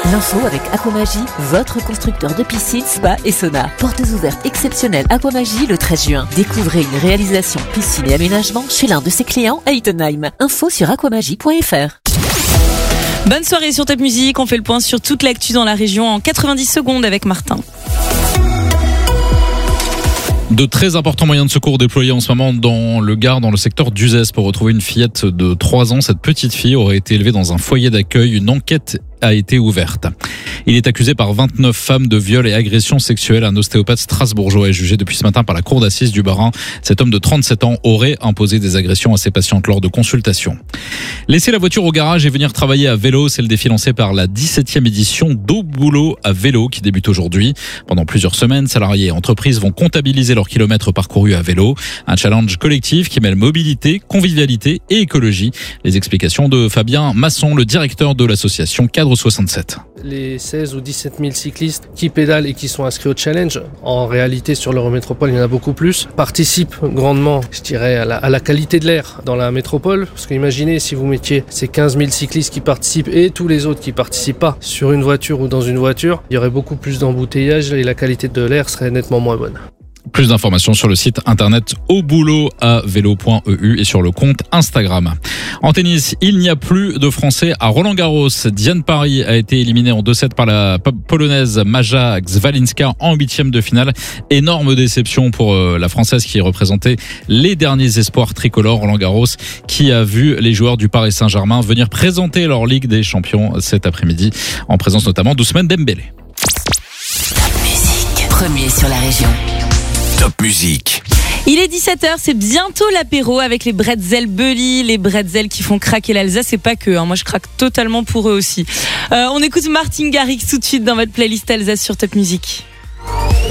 L'info avec Aquamagie, votre constructeur de piscine, spa et sauna. Portes ouvertes exceptionnelles Aquamagie le 13 juin. Découvrez une réalisation piscine et aménagement chez l'un de ses clients à Ittenheim. Info sur aquamagie.fr. Bonne soirée sur Top Music, on fait le point sur toute l'actu dans la région en 90 secondes avec Martin. De très importants moyens de secours déployés en ce moment dans le Gard, dans le secteur d'Uzès, pour retrouver une fillette de 3 ans. Cette petite fille aurait été élevée dans un foyer d'accueil. Une enquête a été ouverte. Il est accusé par 29 femmes de viol et agression sexuelle. Un ostéopathe strasbourgeois est jugé depuis ce matin par la cour d'assises du Bas-Rhin. Cet homme de 37 ans aurait imposé des agressions à ses patientes lors de consultations. Laisser la voiture au garage et venir travailler à vélo, c'est le défi lancé par la 17e édition d'Au Boulot à vélo qui débute aujourd'hui. Pendant plusieurs semaines, salariés et entreprises vont comptabiliser leurs kilomètres parcourus à vélo. Un challenge collectif qui mêle mobilité, convivialité et écologie. Les explications de Fabien Masson, le directeur de l'association Cadre 67. Les 16 ou 17 000 cyclistes qui pédalent et qui sont inscrits au challenge, en réalité sur l'Eurométropole il y en a beaucoup plus, participent grandement, je dirais, à la qualité de l'air dans la métropole. Parce que imaginez si vous mettiez ces 15 000 cyclistes qui participent et tous les autres qui participent pas sur une voiture ou dans une voiture, il y aurait beaucoup plus d'embouteillages et la qualité de l'air serait nettement moins bonne. Plus d'informations sur le site internet auboulotavélo.eu et sur le compte Instagram. En tennis, il n'y a plus de Français à Roland-Garros. Diane Parry a été éliminée en 2-7 par la Polonaise Maja Zwalinska en 8e de finale. Énorme déception pour la Française qui représentait les derniers espoirs tricolores. Roland-Garros qui a vu les joueurs du Paris Saint-Germain venir présenter leur Ligue des Champions cet après-midi, en présence notamment d'Ousmane Dembélé. Top Music, premier sur la région. Top Music. Il est 17h, c'est bientôt l'apéro avec les bretzels Bully, les bretzels qui font craquer l'Alsace et pas que. Moi, je craque totalement pour eux aussi. On écoute Martin Garrix tout de suite dans votre playlist Alsace sur Top Music.